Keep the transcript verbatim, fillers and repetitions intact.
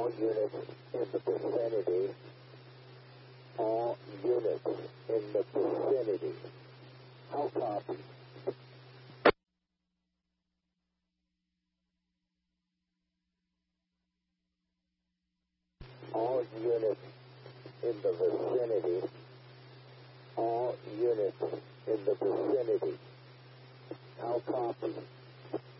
All units in the vicinity. All units in the vicinity. How copy? All units in the vicinity. All units in the vicinity. How copy?